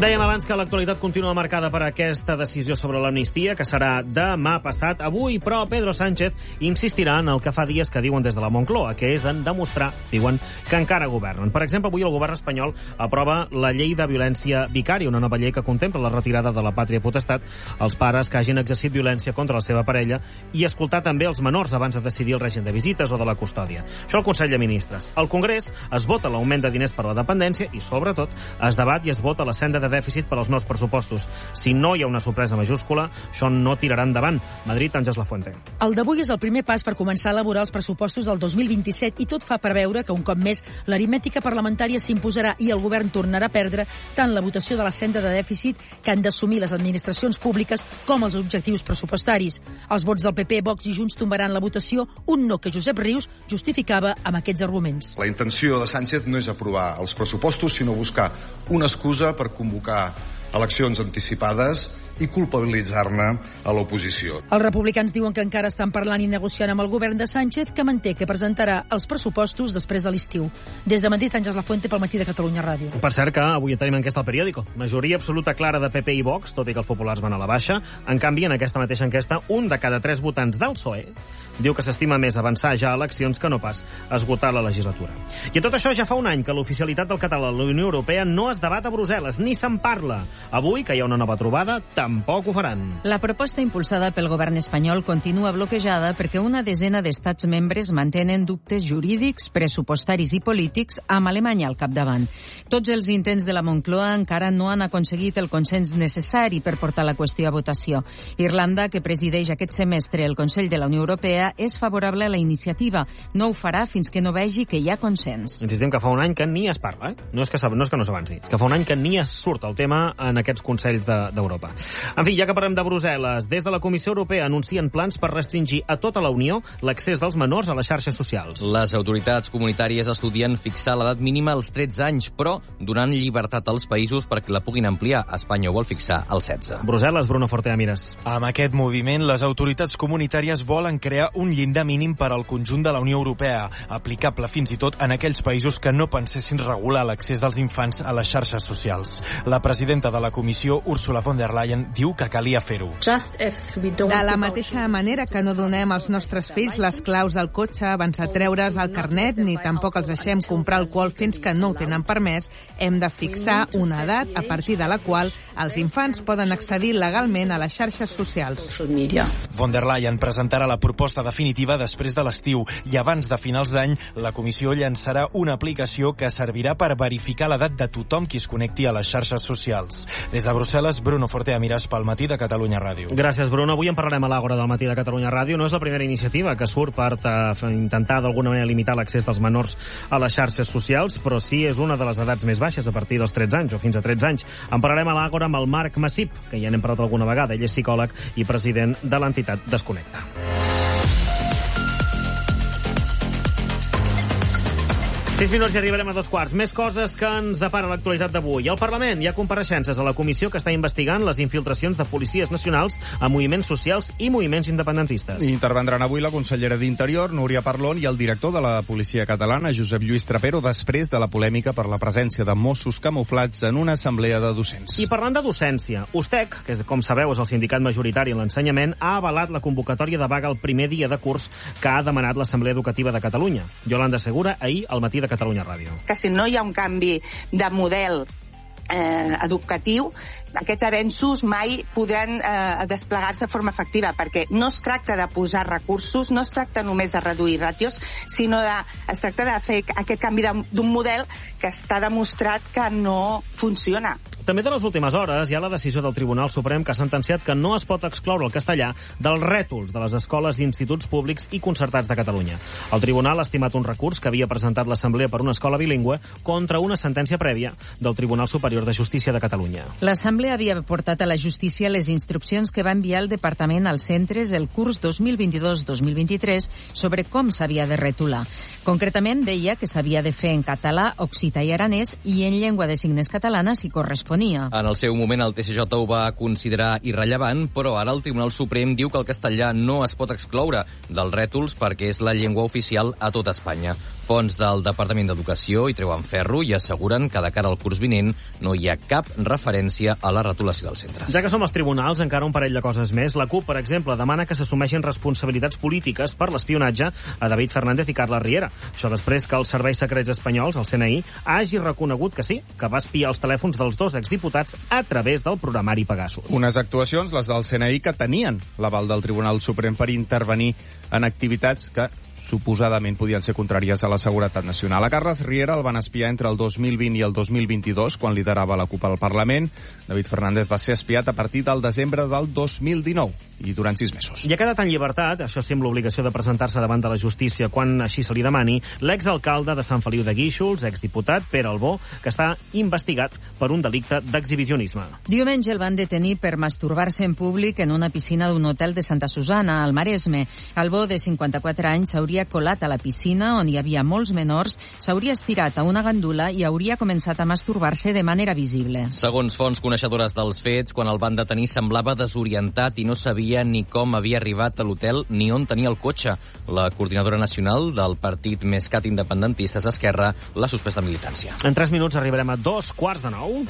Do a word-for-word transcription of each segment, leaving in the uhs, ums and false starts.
Dèiem abans que l'actualitat continua marcada per aquesta decisió sobre l'amnistia, que serà demà passat. Avui, però, Pedro Sánchez insistirà en el que fa dies que diuen des de la Moncloa, que és en demostrar, diuen, que encara governen. Per exemple, avui el govern espanyol aprova la llei de violència vicària, una nova llei que contempla la retirada de la pàtria potestat als pares que hagin exercit violència contra la seva parella i escoltar també els menors abans de decidir el règim de visites o de la custòdia. Això al Consell de Ministres. Al Congrés es vota l'augment de diners per a la dependència i, sobretot, es debat i es vota la senda de dèficit per als nous pressupostos. Si no hi ha una sorpresa majúscula, això no tirarà endavant. Madrid, Àngels Lafuente. El d'avui és el primer pas per començar a elaborar els pressupostos del dos mil vint-i-set i tot fa preveure que un cop més l'aritmètica parlamentària s'imposarà i el govern tornarà a perdre tant la votació de la senda de dèficit que han d'assumir les administracions públiques com els objectius pressupostaris. Els vots del P P, Vox i Junts tombaran la votació, un no que Josep Rius justificava amb aquests arguments. La intenció de Sánchez no és aprovar els pressupostos, sinó buscar una excusa per convocar eleccions anticipades i culpabilitzar-ne a l'oposició. Els republicans diuen que encara estan parlant i negociant amb el govern de Sánchez, que manté que presentarà els pressupostos després de l'estiu. Des de Madrid, Àngels Lafuente pel Matí de Catalunya Ràdio. Per cert que avui tenim enquesta al periòdico. Majoria absoluta clara de P P i Vox, tot i que els populars van a la baixa. En canvi, en aquesta mateixa enquesta, un de cada tres votants del P S O E diu que s'estima més avançar ja a eleccions que no pas esgotar la legislatura. I a tot això ja fa un any que l'oficialitat del català a la Unió Europea no es debat a Brussel·les, ni se'n parla. Avui, que hi ha una nova trobada, tampoc ho faran. La proposta impulsada pel govern espanyol continua bloquejada perquè una desena d'estats membres mantenen dubtes jurídics, pressupostaris i polítics amb Alemanya al capdavant. Tots els intents de la Moncloa encara no han aconseguit el consens necessari per portar la qüestió a votació. Irlanda, que presideix aquest semestre el Consell de la Unió Europea, és favorable a la iniciativa. No ho farà fins que no vegi que hi ha consens. Insistim que fa un any que ni es parla, eh? No és que, no és que no s'avanci, és que fa un any que ni es surt el tema en aquests Consells d'Europa. De, En fi, ja que parlem de Brussel·les, des de la Comissió Europea anuncien plans per restringir a tota la Unió l'accés dels menors a les xarxes socials. Les autoritats comunitàries estudien fixar l'edat mínima als tretze anys, però donant llibertat als països perquè la puguin ampliar. Espanya ho vol fixar als setze. Brussel·les, Bruno Fortea Mires. Amb aquest moviment, les autoritats comunitàries volen crear un llindar mínim per al conjunt de la Unió Europea, aplicable fins i tot en aquells països que no pensessin regular l'accés dels infants a les xarxes socials. La presidenta de la Comissió, Ursula von der Leyen, diu que calia fer-ho. De la mateixa manera que no donem als nostres fills les claus del cotxe abans de treure's el carnet ni tampoc els deixem comprar alcohol fins que no ho tenen permès, hem de fixar una edat a partir de la qual els infants poden accedir legalment a les xarxes socials. Von der Leyen presentarà la proposta definitiva després de l'estiu i abans de finals d'any la Comissió llançarà una aplicació que servirà per verificar l'edat de tothom qui es connecti a les xarxes socials. Des de Brussel·les, Bruno Fortea Mires pel Matí de Catalunya Ràdio. Gràcies, Bruno. Avui en parlarem a l'Àgora del Matí de Catalunya Ràdio. No és la primera iniciativa que surt per intentar d'alguna manera limitar l'accés dels menors a les xarxes socials, però sí és una de les edats més baixes, a partir dels tretze anys o fins a tretze anys. En parlarem a l'Àgora amb el Marc Massip, que ja n'hem parlat alguna vegada. Ell és psicòleg i president de l'entitat Desconnecta. Sis minuts i arribarem a dos quarts. Més coses que ens depara l'actualitat d'avui. Al Parlament hi ha compareixences a la comissió que està investigant les infiltracions de policies nacionals a moviments socials i moviments independentistes. Intervendran avui la consellera d'Interior, Núria Parlon, i el director de la policia catalana, Josep Lluís Trapero, després de la polèmica per la presència de Mossos camuflats en una assemblea de docents. I parlant de docència, USTEC, que com sabeu és el sindicat majoritari en l'ensenyament, ha avalat la convocatòria de vaga el primer dia de curs que ha demanat l'Assemblea Educativa de Catalunya. Yolanda Segura, ahir al Matí de Catalunya Ràdio. Que si no hi ha un canvi de model eh, educatiu, aquests avenços mai podran eh, desplegar-se de forma efectiva, perquè no es tracta de posar recursos, no es tracta només de reduir ràtios, sinó de, es tracta de fer aquest canvi d'un model que està demostrat que no funciona. També de les últimes hores hi ha la decisió del Tribunal Suprem que ha sentenciat que no es pot excloure el castellà dels rètols de les escoles i instituts públics i concertats de Catalunya. El Tribunal ha estimat un recurs que havia presentat l'Assemblea per una escola bilingüe contra una sentència prèvia del Tribunal Superior de Justícia de Catalunya. L'Assemblea havia portat a la justícia les instruccions que va enviar el Departament als centres el curs dos mil vint-i-dos dos mil vint-i-tres sobre com s'havia de retolar. Concretament, deia que s'havia de fer en català, occità i aranès i en llengua de signes catalana si correspon telefonia. En el seu moment el T S J ho va considerar irrellevant, però ara el Tribunal Suprem diu que el castellà no es pot excloure dels rètols perquè és la llengua oficial a tot Espanya. Fonts del Departament d'Educació hi treuen ferro i asseguren que de cara al curs vinent no hi ha cap referència a la retolació dels centres. Ja que som als tribunals, encara un parell de coses més. La CUP, per exemple, demana que s'assumeixin responsabilitats polítiques per l'espionatge a David Fernández i Carla Riera. Això després que els serveis secrets espanyols, el C N I, hagi reconegut que sí, que va espiar els telèfons dels dos exdiputats a través del programari Pegasus. Unes actuacions, les del C N I, que tenien l'aval del Tribunal Suprem per intervenir en activitats que suposadament podien ser contràries a la seguretat nacional. A Carles Riera el van espiar entre el dos mil vint i el dos mil vint-i-dos, quan liderava la CUP al Parlament. David Fernández va ser espiat a partir del desembre del dos mil dinou i durant sis mesos. I ha quedat en llibertat, això sí, amb l'obligació de presentar-se davant de la justícia quan així se li demani, l'exalcalde de Sant Feliu de Guíxols, exdiputat Pere Albó, que està investigat per un delicte d'exhibicionisme. Diumenge el van detenir per masturbar-se en públic en una piscina d'un hotel de Santa Susana, al Maresme. Albó, de cinquanta-quatre anys, s'hauria colat a la piscina on hi havia molts menors, s'hauria estirat a una gandula i hauria començat a masturbar-se de manera visible. Segons fonts coneixedores dels fets, quan el van detenir semblava desorientat i no sabia ni com havia arribat a l'hotel ni on tenia el cotxe. La coordinadora nacional del partit Més Cat Independentistes d'Esquerra l'ha suspès de militància. En tres minuts arribarem a dos quarts de nou.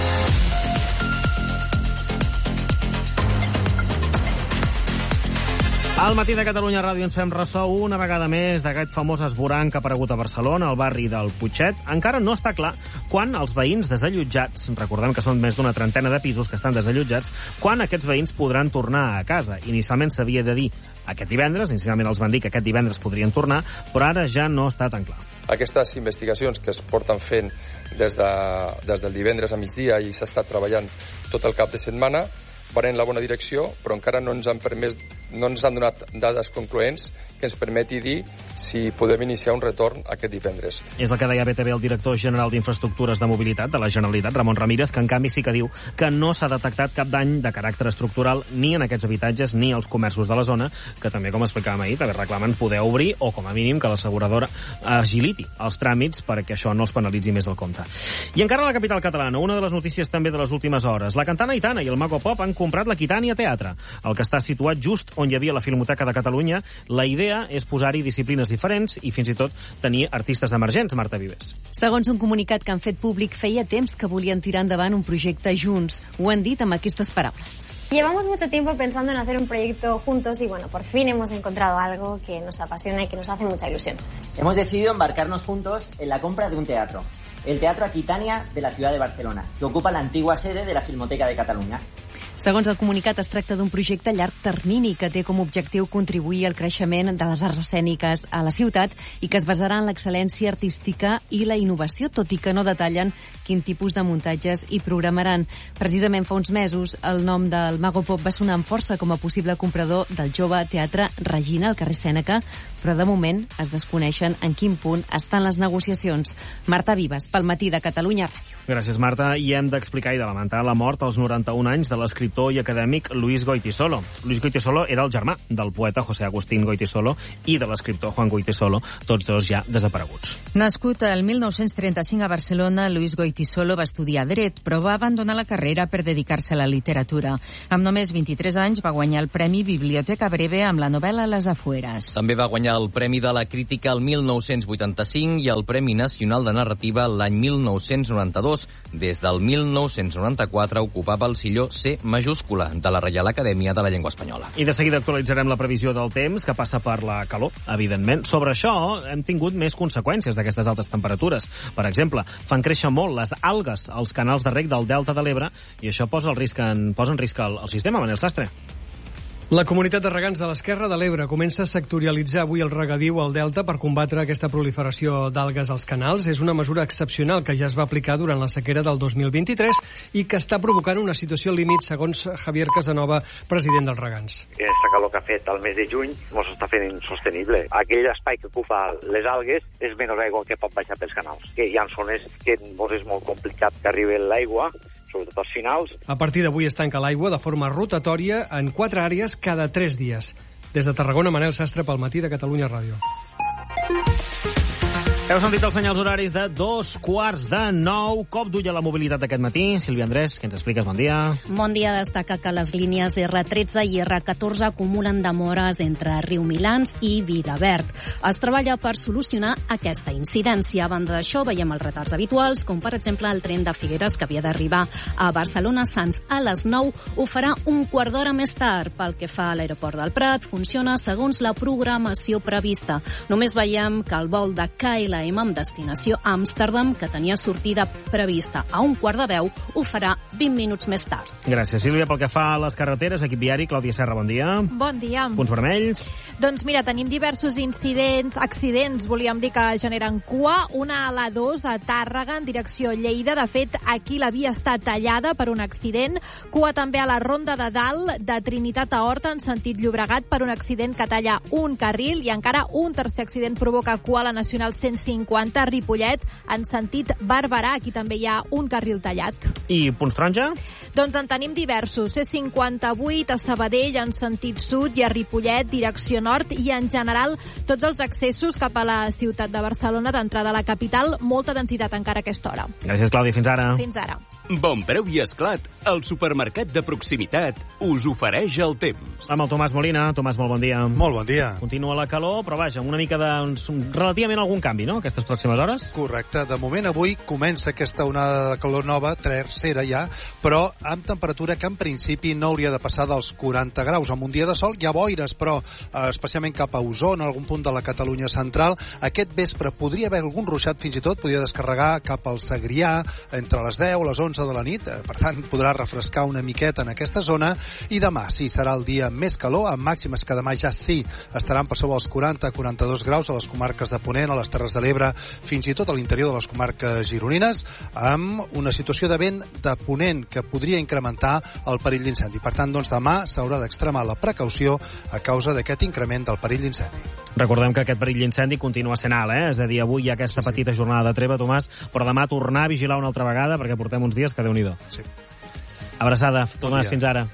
Al matí de Catalunya Ràdio ens fem ressò una vegada més d'aquest famós esvoranc que ha aparegut a Barcelona, al barri del Putxet. Encara no està clar quan els veïns desallotjats, recordem que són més d'una trentena de pisos que estan desallotjats, quan aquests veïns podran tornar a casa. Inicialment s'havia de dir aquest divendres, inicialment els van dir que aquest divendres podrien tornar, però ara ja no està tan clar. Aquestes investigacions que es porten fent des, de, des del divendres a migdia i s'ha estat treballant tot el cap de setmana van en la bona direcció, però encara no ens han permès, no ens han donat dades concloents que ens permeti dir si podem iniciar un retorn aquest divendres. És el que deia B T V el director general d'Infraestructures de Mobilitat de la Generalitat, Ramon Ramírez, que en canvi sí que diu que no s'ha detectat cap dany de caràcter estructural ni en aquests habitatges ni als comerços de la zona, que també, com explicàvem ahir, també reclamen poder obrir o, com a mínim, que l'asseguradora agiliti els tràmits perquè això no els penalitzi més del compte. I encara a la capital catalana, una de les notícies també de les últimes hores. La cantant Aitana i el Mago Pop han comprat l'Aquitània Teatre, el que està situat just on hi havia la Filmoteca de Catalunya. La idea és posar-hi disciplines diferents i fins i tot tenir artistes emergents, Marta Vives. Segons un comunicat que han fet públic, feia temps que volien tirar endavant un projecte junts. Ho han dit amb aquestes paraules. Llevamos mucho tiempo pensando en hacer un proyecto juntos y bueno, por fin hemos encontrado algo que nos apasiona y que nos hace mucha ilusión. Hemos decidido embarcarnos juntos en la compra de un teatro, el Teatro Aquitània de la ciudad de Barcelona, que ocupa la antigua sede de la Filmoteca de Catalunya. Segons el comunicat, es tracta d'un projecte a llarg termini que té com a objectiu contribuir al creixement de les arts escèniques a la ciutat i que es basarà en l'excel·lència artística i la innovació, tot i que no detallen quin tipus de muntatges hi programaran. Precisament fa uns mesos, el nom del Mago Pop va sonar amb força com a possible comprador del jove Teatre Regina al carrer Sèneca, però de moment es desconeixen en quin punt estan les negociacions. Marta Vives, pel Matí de Catalunya Ràdio. Gràcies, Marta. I hem d'explicar i de lamentar la mort als noranta-un anys de l'escriptor i acadèmic Luis Goytisolo. Luis Goytisolo era el germà del poeta José Agustín Goytisolo i de l'escriptor Juan Goytisolo, tots dos ja desapareguts. Nascut el mil nou-cents trenta-cinc a Barcelona, Luis Goytisolo va estudiar dret, però va abandonar la carrera per dedicar-se a la literatura. Amb només vint-i-tres anys va guanyar el Premi Biblioteca Breve amb la novel·la Les Afueras. També va guanyar el Premi de la Crítica el mil nou-cents vuitanta-cinc i el Premi Nacional de Narrativa l'any mil nou-cents noranta-dos. Des del mil nou-cents noranta-quatre ocupava el silló C majúscula de la Reial Acadèmia de la Llengua Espanyola. I de seguida actualitzarem la previsió del temps, que passa per la calor, evidentment. Sobre això hem tingut més conseqüències d'aquestes altes temperatures. Per exemple, fan créixer molt les algues als canals de reg del Delta de l'Ebre i això posa, el risc en, posa en risc el, el sistema, Manel Sastre. La comunitat de regants de l'Esquerra de l'Ebre comença a sectorialitzar avui el regadiu al Delta per combatre aquesta proliferació d'algues als canals. És una mesura excepcional que ja es va aplicar durant la sequera del dos mil vint-i-tres i que està provocant una situació límit, segons Javier Casanova, president dels regants. Aquesta calor que ha fet al mes de juny ens està fent insostenible. Aquell espai que ocupa les algues és menys aigua que pot baixar pels canals. Que hi ha zones que és molt complicat que arribi l'aigua, sobretot als finals. A partir d'avui es tanca l'aigua de forma rotatòria en quatre àrees cada tres dies. Des de Tarragona, Manel Sastre pel Matí de Catalunya Ràdio. Heu sentit els senyals horaris de dos quarts de nou. Cop d'ull a la mobilitat d'aquest matí. Sílvia Andrés, què ens expliques? Bon dia. Bon dia. Destaca que les línies erre tretze i erre catorze acumulen demores entre Riumilans i Vilaverd. Es treballa per solucionar aquesta incidència. A banda d'això, veiem els retards habituals, com per exemple el tren de Figueres, que havia d'arribar a Barcelona-Sants a les nou, ho farà un quart d'hora més tard. Pel que fa a l'aeroport del Prat, funciona segons la programació prevista. Només veiem que el vol de K L M amb destinació a Amsterdam, que tenia sortida prevista a un quart de deu, ho farà vint minuts més tard. Gràcies, Sílvia. Pel que fa a les carreteres, equip viari, Clàudia Serra, bon dia. Bon dia. Punts vermells? Doncs mira, tenim diversos incidents, accidents, volíem dir, que generen cua. Una a l'A dos a Tàrrega, en direcció Lleida. De fet, aquí la via està tallada per un accident. Cua també a la Ronda de Dalt, de Trinitat a Horta, en sentit Llobregat, per un accident que talla un carril. I encara un tercer accident provoca cua a la Nacional cent cinquanta a Ripollet, en sentit Barberà. Aquí també hi ha un carril tallat. I punts taronja? Doncs en tenim diversos. C cinquanta-vuit a Sabadell, en sentit sud, i a Ripollet, direcció nord, i en general tots els accessos cap a la ciutat de Barcelona, d'entrada a la capital, molta densitat encara a aquesta hora. Gràcies, Clàudia. Fins ara. Fins ara. Bon preu i esclat. El supermercat de proximitat us ofereix el temps. Amb el Tomàs Molina. Tomàs, molt bon dia. Molt bon dia. Continua la calor, però vaja, amb una mica de... relativament algun canvi, no?, aquestes pròximes hores? Correcte. De moment, avui comença aquesta onada de calor nova, tercera ja, però amb temperatura que en principi no hauria de passar dels quaranta graus. Amb un dia de sol hi ha boires, però eh, especialment cap a Osona, en algun punt de la Catalunya central, aquest vespre podria haver algun ruixat, fins i tot podria descarregar cap al Segrià entre les deu i les onze de la nit. Eh, per tant, podrà refrescar una miqueta en aquesta zona. I demà sí, serà el dia més calor, amb màximes que demà ja sí estaran per sobre els quaranta a quaranta-dos graus a les comarques de Ponent, a les Terres de l'Ebre, fins i tot a l'interior de les comarques gironines, amb una situació de vent de ponent que podria incrementar el perill d'incendi. Per tant, doncs, demà s'haurà d'extremar la precaució a causa d'aquest increment del perill d'incendi. Recordem que aquest perill d'incendi continua sent alt, eh? És a dir, avui hi ha aquesta sí, petita sí. jornada de treva, Tomàs, però demà tornar a vigilar una altra vegada, perquè portem uns dies que Déu-n'hi-do. Sí. Abraçada, Tomàs, fins ara.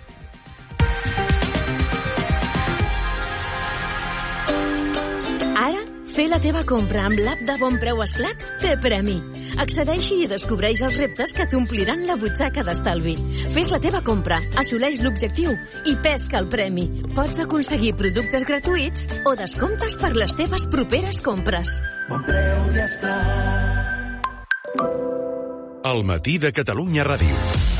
Ara, fer la teva compra amb l'app de Bon Preu Esclat té premi. Accedeixi i descobreix els reptes que t'ompliran la butxaca d'estalvi. Fes la teva compra, assoleix l'objectiu i pesca el premi. Pots aconseguir productes gratuïts o descomptes per les teves properes compres. Bon Preu i Esclat. El matí de Catalunya Ràdio.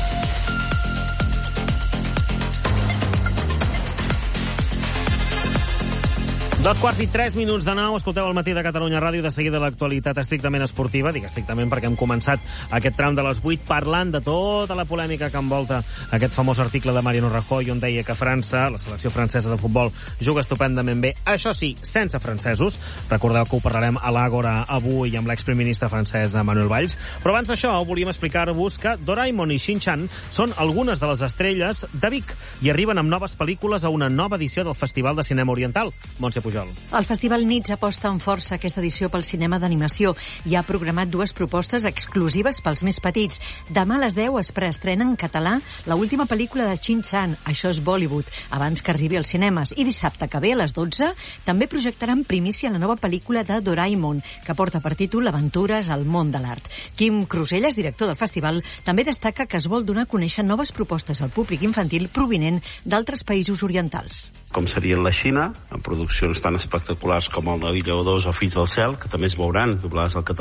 Dos quarts i tres minuts de nou, escolteu el matí de Catalunya Ràdio, de seguida l'actualitat estrictament esportiva, dic estrictament perquè hem començat aquest tram de les vuit parlant de tota la polèmica que envolta aquest famós article de Mariano Rajoy on deia que França, la selecció francesa de futbol, juga estupendament bé, això sí, sense francesos. Recordeu que ho parlarem a l'Àgora avui amb l'exprimer ministre francès Manuel Valls. Però abans d'això volíem explicar-vos que Doraemon i Shin-chan són algunes de les estrelles de Vic i arriben amb noves pel·lícules a una nova edició del Festival de Cinema Oriental. Montse Pujol. El Festival Nits aposta amb força aquesta edició pel cinema d'animació i ha programat dues propostes exclusives pels més petits. Demà a les deu es preestrena en català la última pel·lícula de Shin-chan, Això és Bollywood, abans que arribi als cinemes. I dissabte que ve a les dotze també projectaran primícia la nova pel·lícula de Doraemon, que porta per títol Aventures al món de l'art. Quim Cruselles, director del festival, també destaca que es vol donar a conèixer noves propostes al públic infantil provinent d'altres països orientals. Com seria la Xina, en produccions tan espectaculars com el Naví Lleó dos o Fills del cel, que també es veuran doblades al català